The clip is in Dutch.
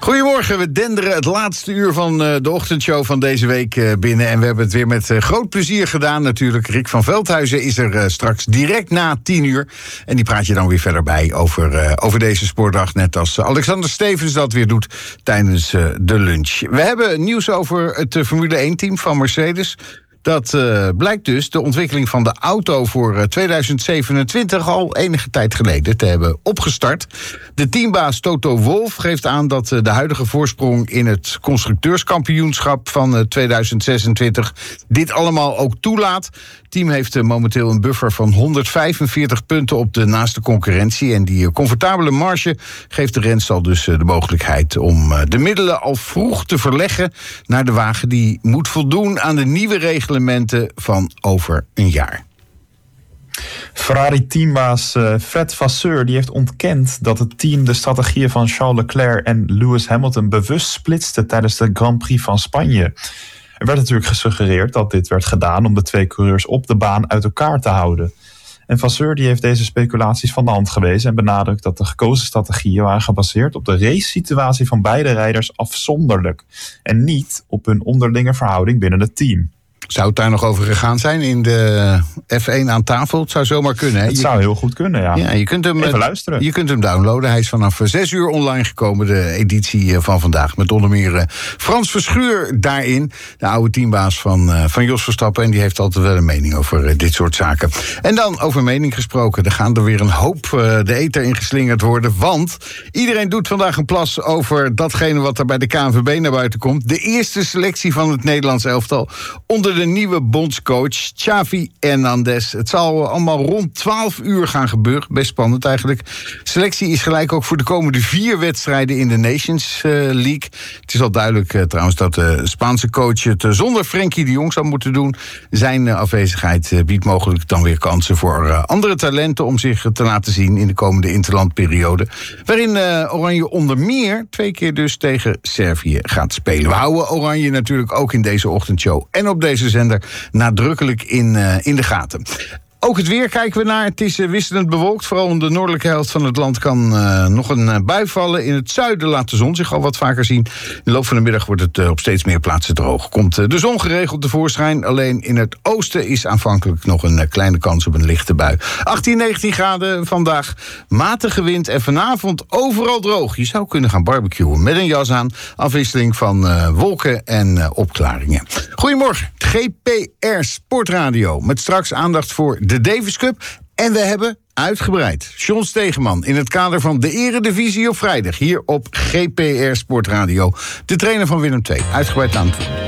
Goedemorgen, we denderen het laatste uur van de ochtendshow van deze week binnen. En we hebben het weer met groot plezier gedaan natuurlijk. Rick van Veldhuizen is er straks direct na 10:00. En die praat je dan weer verder bij over deze sportdag. Net als Alexander Stevens dat weer doet tijdens de lunch. We hebben nieuws over het Formule 1-team van Mercedes. Dat blijkt dus de ontwikkeling van de auto voor 2027 al enige tijd geleden te hebben opgestart. De teambaas Toto Wolff geeft aan dat de huidige voorsprong in het constructeurskampioenschap van 2026 dit allemaal ook toelaat. Het team heeft momenteel een buffer van 145 punten op de naaste concurrentie. En die comfortabele marge geeft de renstal dus de mogelijkheid om de middelen al vroeg te verleggen naar de wagen die moet voldoen aan de nieuwe reglementen van over een jaar. Ferrari-teambaas Fred Vasseur die heeft ontkend dat het team de strategieën van Charles Leclerc en Lewis Hamilton bewust splitste tijdens de Grand Prix van Spanje. Er werd natuurlijk gesuggereerd dat dit werd gedaan om de twee coureurs op de baan uit elkaar te houden. En Vasseur die heeft deze speculaties van de hand gewezen en benadrukt dat de gekozen strategieën waren gebaseerd op de race-situatie van beide rijders afzonderlijk en niet op hun onderlinge verhouding binnen het team. Zou het daar nog over gegaan zijn in de F1 aan tafel? Het zou zomaar kunnen. Hè? Het zou heel goed kunnen, ja. Ja, je kunt hem, even luisteren. Je kunt hem downloaden. Hij is vanaf 6:00 online gekomen, de editie van vandaag. Met onder meer Frans Verschuur daarin. De oude teambaas van Jos Verstappen. En die heeft altijd wel een mening over dit soort zaken. En dan over mening gesproken. Er gaan er weer een hoop de ether in geslingerd worden. Want iedereen doet vandaag een plas over datgene wat er bij de KNVB naar buiten komt. De eerste selectie van het Nederlands elftal onder de nieuwe bondscoach Xavi Hernandez. Het zal allemaal rond 12:00 gaan gebeuren. Best spannend eigenlijk. Selectie is gelijk ook voor de komende 4 wedstrijden in de Nations League. Het is al duidelijk trouwens dat de Spaanse coach het zonder Frenkie de Jong zou moeten doen. Zijn afwezigheid biedt mogelijk dan weer kansen voor andere talenten om zich te laten zien in de komende interlandperiode. Waarin Oranje onder meer 2 keer dus tegen Servië gaat spelen. We houden Oranje natuurlijk ook in deze ochtendshow en op deze zender nadrukkelijk in de gaten. Ook het weer kijken we naar. Het is wisselend bewolkt. Vooral in de noordelijke helft van het land kan nog een bui vallen. In het zuiden laat de zon zich al wat vaker zien. In de loop van de middag wordt het op steeds meer plaatsen droog. Komt de zon geregeld tevoorschijn. Alleen in het oosten is aanvankelijk nog een kleine kans op een lichte bui. 18, 19 graden vandaag. Matige wind en vanavond overal droog. Je zou kunnen gaan barbecuen met een jas aan. Afwisseling van wolken en opklaringen. Goedemorgen. GPR Sportradio. Met straks aandacht voor de Davis Cup. En we hebben uitgebreid John Stegeman in het kader van de Eredivisie op vrijdag. Hier op GPR Sportradio. De trainer van Willem II. Uitgebreid aan het doen.